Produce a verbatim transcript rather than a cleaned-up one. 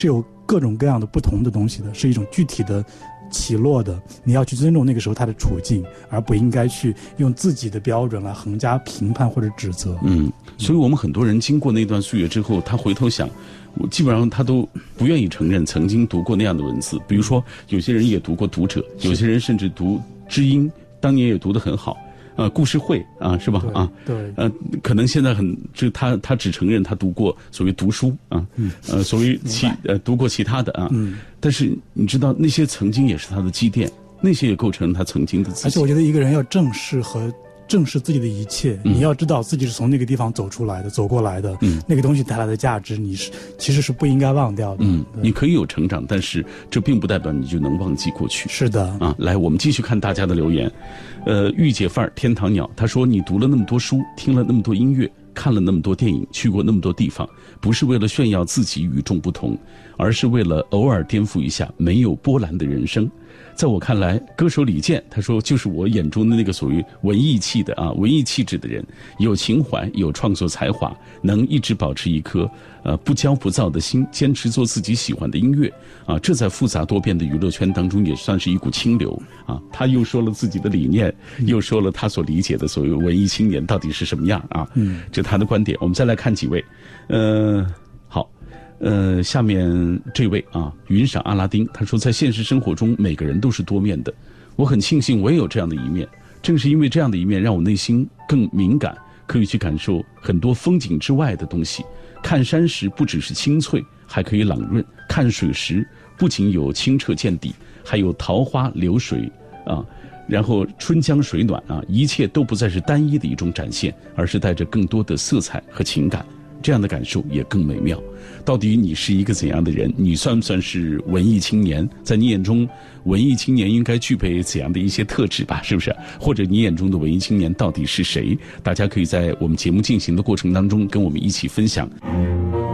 是有各种各样的不同的东西的，是一种具体的起落的，你要去尊重那个时候他的处境，而不应该去用自己的标准来横加评判或者指责。 嗯，所以我们很多人经过那段岁月之后，他回头想，我基本上他都不愿意承认曾经读过那样的文字。比如说，有些人也读过《读者》，有些人甚至读《知音》，当年也读得很好。呃，故事会啊，是吧？啊， 对， 呃，可能现在很，这他他只承认他读过所谓读书啊，嗯，呃，所谓其呃读过其他的啊，嗯，但是你知道那些曾经也是他的积淀，那些也构成他曾经的自己。 而且我觉得一个人要正视和正视自己的一切， 嗯、 你要知道自己是从那个地方走出来的，走过来的，嗯，那个东西带来的价值，你是其实是不应该忘掉的。 嗯，你可以有成长，但是这并不代表你就能忘记过去。 是的啊，来，我们继续看大家的留言。呃，御姐范儿天堂鸟他说：“你读了那么多书，听了那么多音乐，看了那么多电影，去过那么多地方，不是为了炫耀自己与众不同，而是为了偶尔颠覆一下没有波澜的人生。”在我看来，歌手李健他说就是我眼中的那个属于文艺气的啊，文艺气质的人，有情怀，有创作才华，能一直保持一颗呃不骄不躁的心，坚持做自己喜欢的音乐啊，这在复杂多变的娱乐圈当中也算是一股清流啊。他又说了自己的理念，又说了他所理解的所谓文艺青年到底是什么样啊，嗯，这他的观点。我们再来看几位，呃。呃，下面这位啊，云赏阿拉丁，他说，在现实生活中，每个人都是多面的。我很庆幸我也有这样的一面，正是因为这样的一面，让我内心更敏感，可以去感受很多风景之外的东西。看山时不只是清脆，还可以朗润；看水时不仅有清澈见底，还有桃花流水啊，然后春江水暖啊，一切都不再是单一的一种展现，而是带着更多的色彩和情感。这样的感受也更美妙。到底你是一个怎样的人？你算不算是文艺青年？在你眼中，文艺青年应该具备怎样的一些特质吧？是不是？或者你眼中的文艺青年到底是谁？大家可以在我们节目进行的过程当中跟我们一起分享。